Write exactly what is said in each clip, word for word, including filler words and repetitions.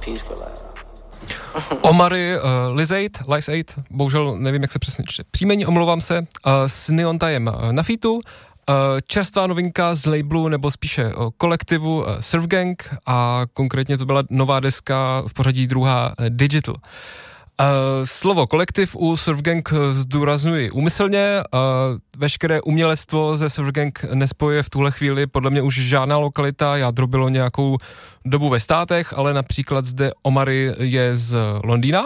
Omary uh, Lizaid, Lizaid, bohužel nevím, jak se přesně čte příjmení, omlouvám se, uh, s Neon Time uh, na featu, uh, čerstvá novinka z labelu, nebo spíše uh, kolektivu uh, Surf Gang a konkrétně to byla nová deska v pořadí druhá uh, Digital. Uh, slovo kolektiv u Surf Gang zdůrazňuji úmyslně, uh, veškeré umělectvo ze Surf Gang nespojuje v tuhle chvíli podle mě už žádná lokalita, jádro bylo nějakou dobu ve státech, ale například zde Omary je z Londýna, uh,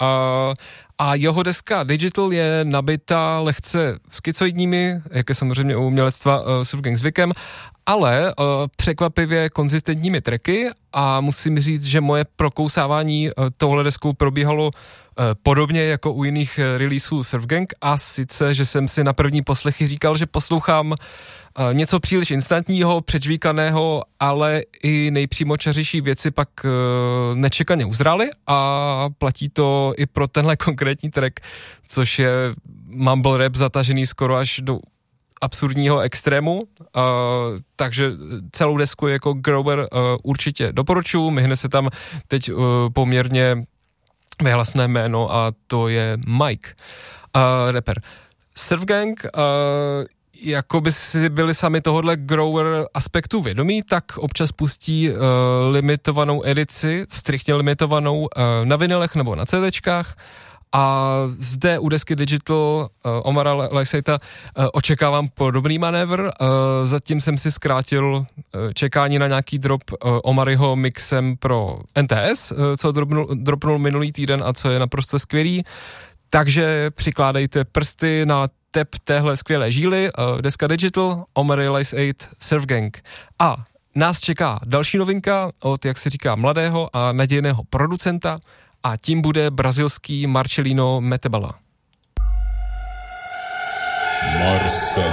a jeho deska Digital je nabita lehce schizoidními, jak je samozřejmě u umělectva uh, Surf Gang zvykem, ale uh, překvapivě konzistentními tracky a musím říct, že moje prokousávání uh, tohle deskou probíhalo uh, podobně jako u jiných uh, releaseů Surf Gang a sice, že jsem si na první poslechy říkal, že poslouchám uh, něco příliš instantního, přečvíkaného, ale i nejpřímočařejší věci pak uh, nečekaně uzrály a platí to i pro tenhle konkrétní track, což je mumble rap zatažený skoro až do absurdního extrému, uh, takže celou desku jako Grower uh, určitě doporučuji, myhne se tam teď uh, poměrně vyhlasné jméno a to je Mike, uh, rapper. Surf Gang, uh, jako by si byli sami tohohle Grower aspektu vědomí, tak občas pustí uh, limitovanou edici, striktně limitovanou uh, na vinylech nebo na CDčkách. A zde u desky Digital uh, Omara Lizaida uh, očekávám podobný manévr. Uh, zatím jsem si zkrátil uh, čekání na nějaký drop uh, Omaryho mixem pro N T S, uh, co dropnul, dropnul minulý týden a co je naprosto skvělý. Takže přikládejte prsty na tep téhle skvělé žíly. Uh, deska Digital, Omary Lizaid, Surf Gang. A nás čeká další novinka od, jak se říká, mladého a nadějného producenta, a tím bude brazilský Marcelino Metebala. Marcel.